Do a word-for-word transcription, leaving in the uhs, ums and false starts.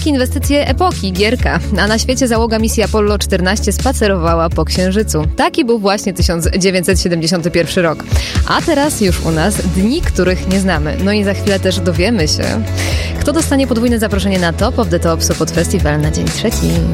wielkie inwestycje epoki, gierka. A na świecie załoga misji Apollo czternaście spacerowała po Księżycu. Taki był właśnie tysiąc dziewięćset siedemdziesiąty pierwszy rok. A teraz już u nas dni, których nie znamy. No i za chwilę też dowiemy się, kto dostanie podwójne zaproszenie na Top of the Top Sopot Festival na dzień trzeci.